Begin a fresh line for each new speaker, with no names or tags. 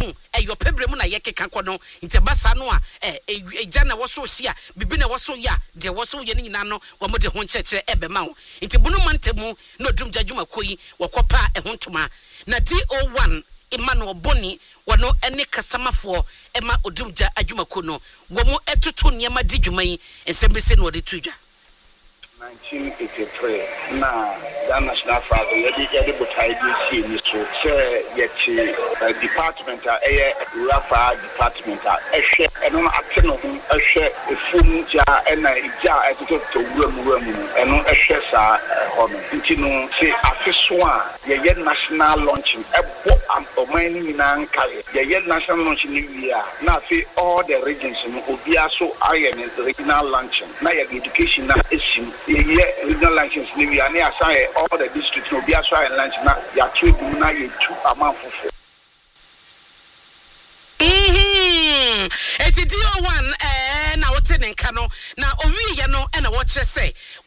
hu your pebremu na yekeka kono nti basa no a eja na wo so hia bibi na wo so ya de wo so ye ni nyina no wo mo de ho nkyekere ebema wo nti bunu mantemu no dumja dwuma koyi wokopa ehontoma na DO1 Emmanuel Boni wono ene kasamafo ema odumja adwumako no wo mo etutu niema di dwuma yi ensembese no de tudwa
1983 na the national flag yedi botai di ni so say yeti department rafa department ehwe eno ateno hu ehwe efum ja ena ija eto wuram eno ehwe sa hono ntino se afeso a ye national launching ebo amomani nyina nkaye ye national launching ni wia na fe all the regions no obia so ayen regional launching na ye education na esim regional launches we are near all the districts will be a try and launch now. Ya trade na ye 2 amount for.
Eti DO1 na wote ne nka no na owie ye no na wo kire say